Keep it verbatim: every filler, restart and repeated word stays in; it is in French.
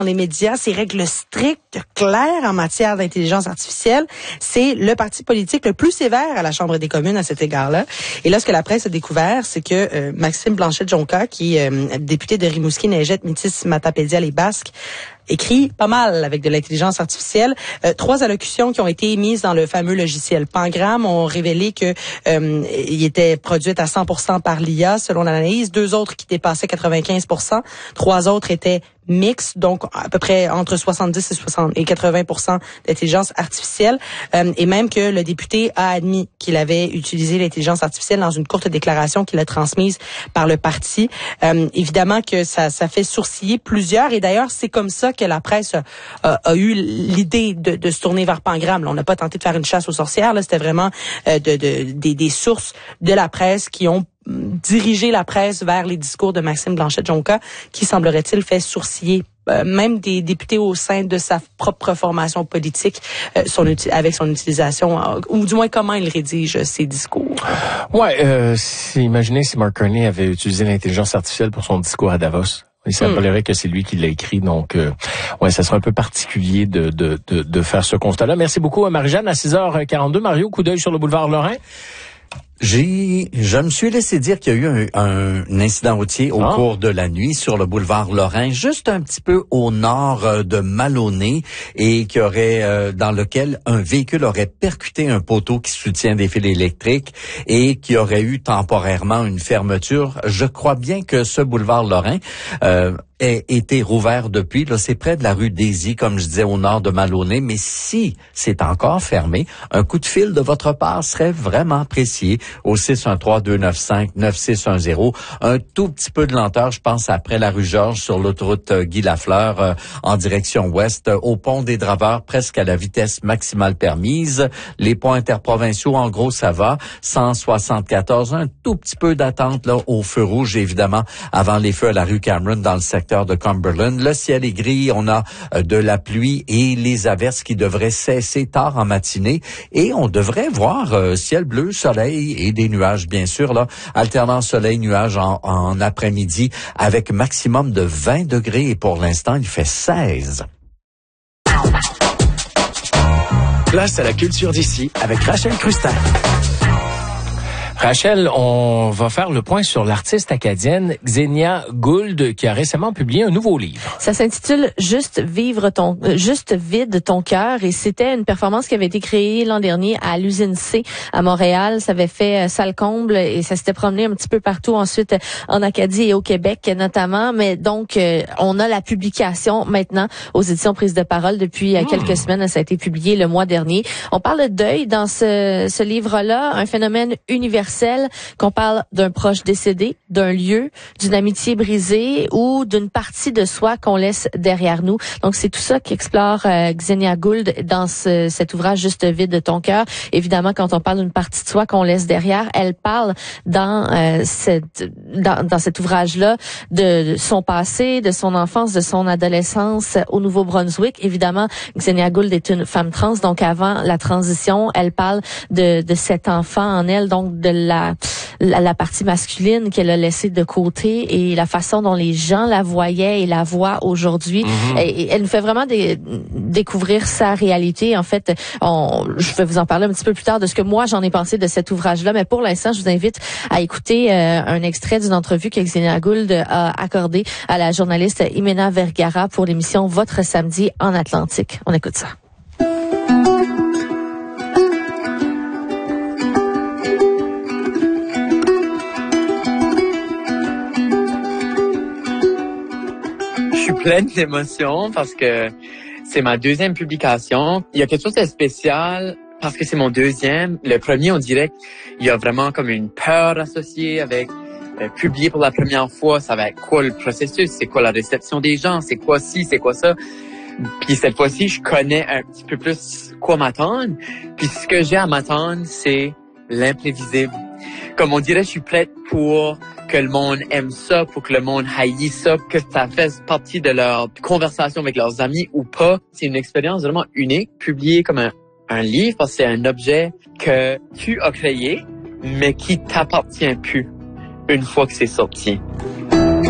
dans les médias, ces règles strictes, claires en matière d'intelligence artificielle, c'est le parti politique le plus sévère à la Chambre des communes à cet égard-là. Et là, ce que la presse a découvert, c'est que euh, Maxime Blanchet-Jonca, qui est euh, député de Rimouski, Neigette, Métis, Matapédia, les Basques, écrit pas mal avec de l'intelligence artificielle. Euh, trois allocutions qui ont été émises dans le fameux logiciel Pangram ont révélé que euh, il était produite à cent pour cent par l'I A selon l'analyse. Deux autres qui dépassaient quatre-vingt-quinze pour cent. Trois autres étaient mix, donc à peu près entre soixante-dix et soixante et quatre-vingts pour cent d'intelligence artificielle, euh, et même que le député a admis qu'il avait utilisé l'intelligence artificielle dans une courte déclaration qu'il a transmise par le parti. Euh, évidemment que ça, ça fait sourciller plusieurs, et d'ailleurs c'est comme ça que la presse a, a, a eu l'idée de, de se tourner vers Pangram. Là, on n'a pas tenté de faire une chasse aux sorcières, là, c'était vraiment euh, de, de, des, des sources de la presse qui ont diriger la presse vers les discours de Maxime Blanchet-Jonca, qui semblerait-il fait sourciller euh, même des députés au sein de sa propre formation politique euh, son, avec son utilisation, euh, ou du moins comment il rédige ses discours. Ouais, euh, si, imaginez si Mark Carney avait utilisé l'intelligence artificielle pour son discours à Davos. Il semblerait mm. que c'est lui qui l'a écrit, donc euh, ouais, ça sera un peu particulier de, de, de, de faire ce constat-là. Merci beaucoup, Marie-Jeanne. À six heures quarante-deux, Mario, coup d'œil sur le boulevard Lorrain. J'ai, je me suis laissé dire qu'il y a eu un, un, un incident routier au ah. cours de la nuit sur le boulevard Lorrain, juste un petit peu au nord de Maloney, et qui aurait, euh, dans lequel un véhicule aurait percuté un poteau qui soutient des fils électriques et qui aurait eu temporairement une fermeture. Je crois bien que ce boulevard Lorrain euh, a été rouvert depuis. Là, c'est près de la rue Daisy, comme je disais, au nord de Maloney. Mais si c'est encore fermé, un coup de fil de votre part serait vraiment apprécié au six un trois deux neuf cinq neuf six un zéro. Un tout petit peu de lenteur, je pense, après la rue Georges sur l'autoroute Guy Lafleur euh, en direction ouest, euh, au pont des Draveurs, presque à la vitesse maximale permise. Les ponts interprovinciaux, en gros, ça va. cent soixante-quatorze, un tout petit peu d'attente là au feu rouge, évidemment, avant les feux à la rue Cameron dans le secteur de Cumberland. Le ciel est gris, on a euh, de la pluie et les averses qui devraient cesser tard en matinée. Et on devrait voir euh, ciel bleu, soleil et des nuages, bien sûr, là, alternant soleil-nuages en, en après-midi, avec maximum de vingt degrés, et pour l'instant, il fait seize. Place à la culture d'ici avec Rachel Crustin. Rachel, on va faire le point sur l'artiste acadienne Xenia Gould, qui a récemment publié un nouveau livre. Ça s'intitule Juste vivre ton, euh, juste vide ton cœur, et c'était une performance qui avait été créée l'an dernier à l'usine C à Montréal. Ça avait fait euh, salle comble et ça s'était promené un petit peu partout ensuite en Acadie et au Québec notamment. Mais donc euh, on a la publication maintenant aux éditions Prise de Parole depuis euh, quelques mmh. semaines. Ça a été publié le mois dernier. On parle de deuil dans ce, ce livre-là, un phénomène universel. Qu'on parle d'un proche décédé, d'un lieu, d'une amitié brisée ou d'une partie de soi qu'on laisse derrière nous. Donc, c'est tout ça qu'explore euh, Xenia Gould dans ce, cet ouvrage Juste vide de ton cœur. Évidemment, quand on parle d'une partie de soi qu'on laisse derrière, elle parle dans, euh, cette, dans, dans cet ouvrage-là de, de son passé, de son enfance, de son adolescence au Nouveau-Brunswick. Évidemment, Xenia Gould est une femme trans, donc avant la transition, elle parle de, de cet enfant en elle, donc de La, la, la partie masculine qu'elle a laissée de côté et la façon dont les gens la voyaient et la voient aujourd'hui. Mm-hmm. Et, et elle nous fait vraiment des, découvrir sa réalité. En fait, on, je vais vous en parler un petit peu plus tard de ce que moi j'en ai pensé de cet ouvrage-là. Mais pour l'instant, je vous invite à écouter euh, un extrait d'une entrevue que Xenia Gould a accordée à la journaliste Imena Vergara pour l'émission Votre samedi en Atlantique. On écoute ça. Pleine d'émotions parce que c'est ma deuxième publication. Il y a quelque chose de spécial parce que c'est mon deuxième. Le premier, on dirait qu'il y a vraiment comme une peur associée avec euh, publier pour la première fois. Ça va être quoi le processus? C'est quoi la réception des gens? C'est quoi ci? C'est quoi ça? Puis cette fois-ci, je connais un petit peu plus quoi m'attendre. Puis ce que j'ai à m'attendre, c'est l'imprévisible. Comme on dirait, je suis prête pour que le monde aime ça, pour que le monde haïsse ça, que ça fasse partie de leur conversation avec leurs amis ou pas. C'est une expérience vraiment unique, publiée comme un, un livre, parce que c'est un objet que tu as créé, mais qui t'appartient plus une fois que c'est sorti.